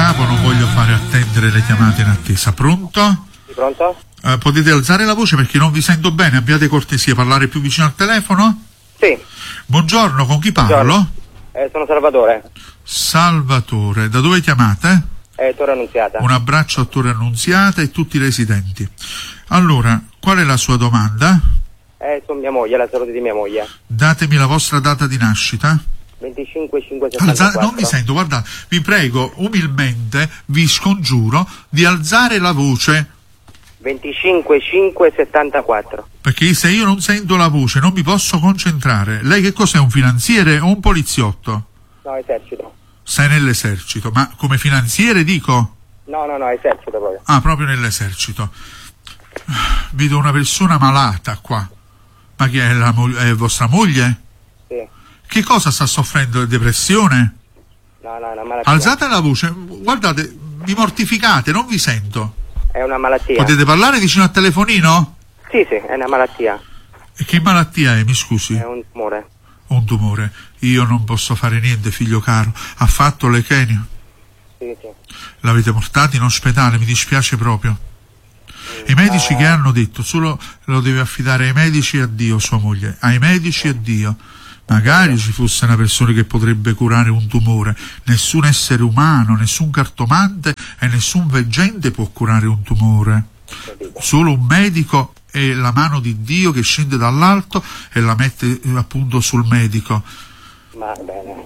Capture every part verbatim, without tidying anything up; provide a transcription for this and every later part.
capo, non voglio fare attendere le chiamate in attesa. Pronto? Sì, pronto? Uh, potete alzare la voce perché non vi sento bene, abbiate cortesia, parlare più vicino al telefono? Sì. Buongiorno, con chi parlo? Buongiorno. Eh, sono Salvatore. Salvatore, da dove chiamate? Eh, Torre Annunziata. Un abbraccio a Torre Annunziata e tutti i residenti. Allora, qual è la sua domanda? Eh, sono mia moglie, la salute di mia moglie. Datemi la vostra data di nascita. venticinque cinque settantaquattro. Alza- non vi sento, guardate, vi prego umilmente, vi scongiuro di alzare la voce. venticinque cinque settantaquattro. Perché se io non sento la voce non mi posso concentrare. Lei che cos'è, un finanziere o un poliziotto? No, esercito. Sei nell'esercito, ma come finanziere dico? No, no, no, esercito proprio. Ah, proprio nell'esercito. Vedo una persona malata qua. Ma chi è, la mo- è vostra moglie? Sì. Che cosa sta soffrendo? Depressione? No, no, è una malattia. Alzate la voce, guardate, vi mortificate, non vi sento. È una malattia. Potete parlare vicino al telefonino? Sì, sì, è una malattia. E che malattia è, mi scusi? È un tumore. Un tumore. Io non posso fare niente, figlio caro. Ha fatto leuchemia? Sì, sì. L'avete portato in ospedale, mi dispiace proprio. I medici che hanno detto, solo lo deve affidare ai medici e a Dio sua moglie, ai medici e a Dio. Magari ci fosse una persona che potrebbe curare un tumore. Nessun essere umano, nessun cartomante e nessun veggente può curare un tumore. Solo un medico e la mano di Dio che scende dall'alto e la mette appunto sul medico. Ma bene.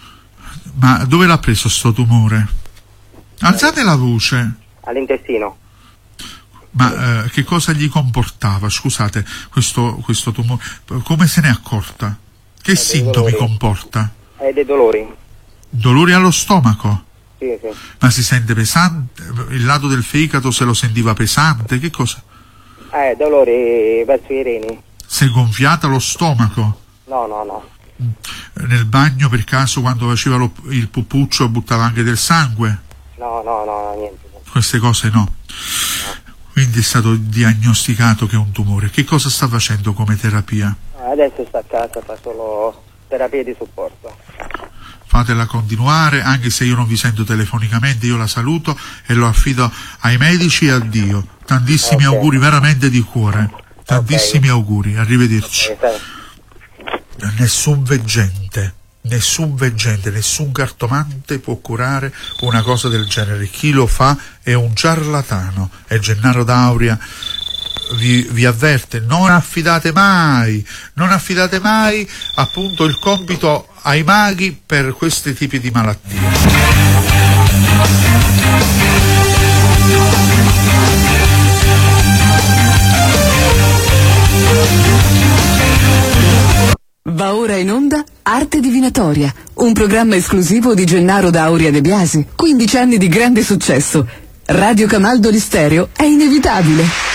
Ma dove l'ha preso sto tumore? Alzate la voce. All'intestino. Ma eh, che cosa gli comportava? Scusate, questo, questo tumore, come se ne è accorta? Che sintomi dolori. comporta? È dei dolori. Dolori allo stomaco? Sì, sì. Ma si sente pesante? Il lato del fegato se lo sentiva pesante? Che cosa? Eh, dolori verso i reni. Si è gonfiata lo stomaco? No, no, no. Nel bagno per caso quando faceva lo, il pupuccio buttava anche del sangue? No, no, no, niente. Queste cose no. no. Quindi è stato diagnosticato che è un tumore. Che cosa sta facendo come terapia? Adesso sta a casa, fa solo terapia di supporto. Fatela continuare, anche se io non vi sento telefonicamente, io la saluto e lo affido ai medici e a Dio. Tantissimi okay. auguri veramente di cuore. Tantissimi okay. auguri, arrivederci. Okay, nessun veggente, nessun veggente, nessun cartomante può curare una cosa del genere. Chi lo fa è un ciarlatano. E Gennaro D'Auria vi, vi avverte, non affidate mai, non affidate mai appunto il compito ai maghi per questi tipi di malattie. Va ora in onda Arte Divinatoria, un programma esclusivo di Gennaro D'Auria De Biasi. quindici anni di grande successo. Radio Camaldoli Stereo è inevitabile.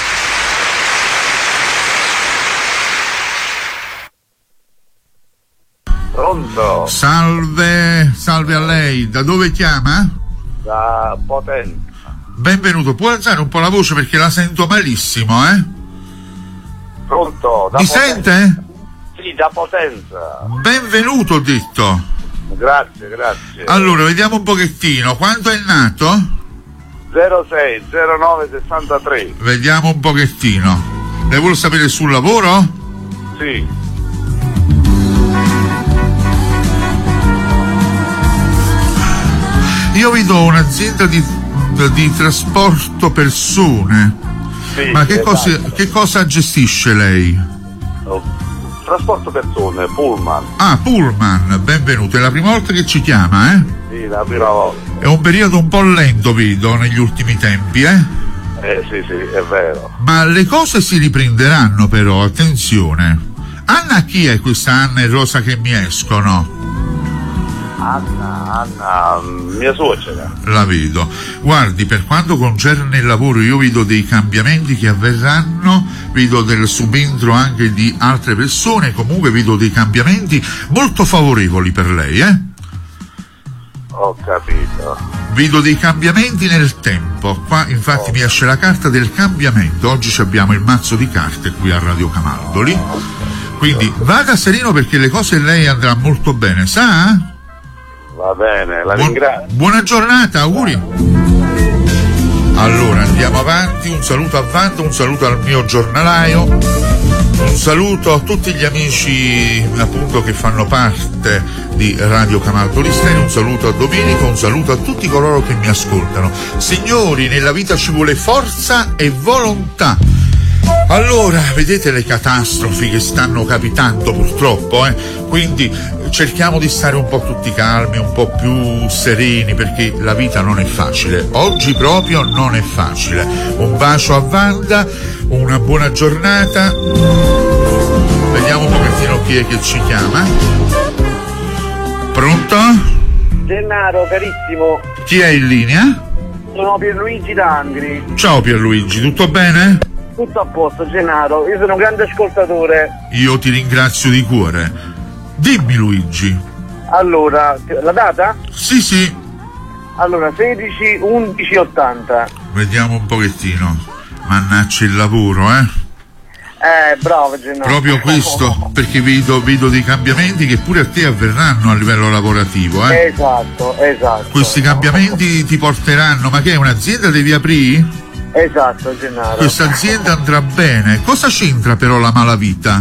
Pronto? Salve, salve a lei. Da dove chiama? Da Potenza. Benvenuto. Può alzare un po' la voce perché la sento malissimo, eh? Pronto? Da Mi Potenza. sente? Sì, da Potenza. Benvenuto, ho detto. Grazie, grazie. Allora, vediamo un pochettino. Quanto è nato? zero sei zero nove sessantatré. Vediamo un pochettino. Lei vuole sapere sul lavoro? Sì. Io vi do un'azienda di, di trasporto persone. Sì, ma che, esatto. cosa, che cosa gestisce lei? Oh, trasporto persone, Pullman. Ah, Pullman, benvenuto. È la prima volta che ci chiama, eh? Sì, la prima volta. È un periodo un po' lento, vedo, negli ultimi tempi, eh? Eh sì, sì, è vero. Ma le cose si riprenderanno però, attenzione. Anna, chi è questa Anna e Rosa che mi escono? Anna, Anna, mia suocera. La vedo. Guardi, per quanto concerne il lavoro io vedo dei cambiamenti che avverranno, vedo del subentro anche di altre persone, comunque vedo dei cambiamenti molto favorevoli per lei, eh? Ho capito. Vedo dei cambiamenti nel tempo. Qua infatti oh. mi esce la carta del cambiamento. Oggi abbiamo il mazzo di carte qui a Radio Camaldoli. Quindi vada sereno perché le cose lei andrà molto bene, sa? Va bene, la Buon- ringrazio. buona giornata, auguri. Allora andiamo avanti, un saluto a Vanda, un saluto al mio giornalaio, un saluto a tutti gli amici appunto che fanno parte di Radio Camaldoli Stereo, un saluto a Domenico, un saluto a tutti coloro che mi ascoltano. Signori, nella vita ci vuole forza e volontà. Allora, vedete le catastrofi che stanno capitando purtroppo, eh? Quindi cerchiamo di stare un po' tutti calmi, un po' più sereni, perché la vita non è facile. Oggi proprio non è facile. Un bacio a Vanda, una buona giornata. Vediamo un pochettino chi è che ci chiama. Pronto? Gennaro, carissimo, Chi è in linea? sono Pierluigi D'Angri. Ciao Pierluigi, tutto bene? Tutto a posto, Gennaro, io sono un grande ascoltatore. Io ti ringrazio di cuore. Dimmi Luigi. Allora, la data? Sì, sì. Allora, sedici undici ottanta. Vediamo un pochettino. Mannaggia il lavoro, eh? Eh, bravo Gennaro. Proprio questo, perché vedo, vedo dei cambiamenti che pure a te avverranno a livello lavorativo, eh? Esatto, esatto. Questi cambiamenti ti porteranno, ma che è un'azienda devi aprire? Esatto, Gennaro. Questa azienda andrà bene. Cosa c'entra però la malavita?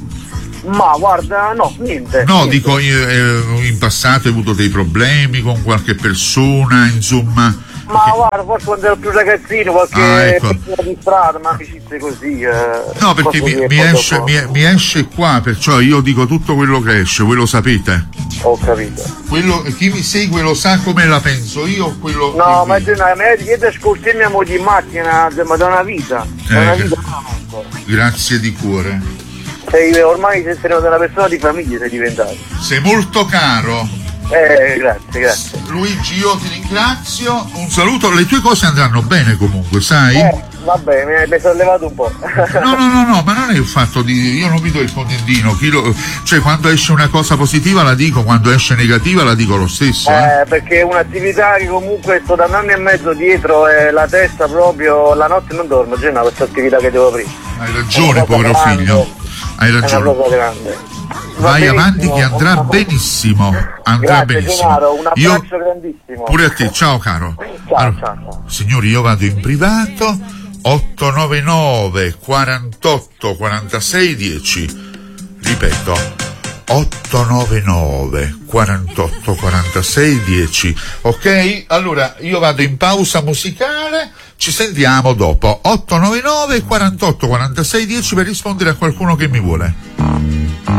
Ma guarda, no, niente. No, niente. dico, eh, in passato hai avuto dei problemi con qualche persona, insomma. Ma guarda, forse quando ero più ragazzino, qualche Ah, ecco. persona di strada, ma amicizie così. Eh, No, perché mi, posso dire mi poco esce, poco. mi, mi esce qua, perciò io dico tutto quello che esce, voi lo sapete. Ho capito. Quello, chi mi segue lo sa come la penso io, quello No, che ma dico. Gennaro, io ti ascolti mia moglie in macchina, ma da una vita. Da una Eh, vita Grazie di cuore. sei, ormai sei una persona di famiglia, sei diventato. Sei molto caro. Eh, grazie, grazie. Luigi, io ti ringrazio, un saluto, le tue cose andranno bene comunque, sai? Eh, vabbè, mi hai mi hai sollevato un po'. No, no, no, no, ma non è il fatto di... io non mi do il contentino, chi lo... cioè quando esce una cosa positiva la dico, quando esce negativa la dico lo stesso, eh? Eh, perché è un'attività che comunque sto da un anno e mezzo dietro e la testa proprio, la notte non dormo, Gennaro, questa attività che devo aprire. Hai È ragione, una cosa povero grande. figlio, hai È una ragione. cosa grande. Va Vai benissimo. avanti che andrà benissimo, andrà Grazie, benissimo. Gennaro, un Io abbraccio grandissimo. pure a te, ciao caro. Ciao, Allora, ciao, ciao. signori, io vado in privato, otto nove nove quarantotto quarantasei dieci, ripeto, otto nove nove quarantotto quarantasei dieci, ok? Allora io vado in pausa musicale, ci sentiamo dopo. Otto nove nove quarantotto quarantasei dieci per rispondere a qualcuno che mi vuole.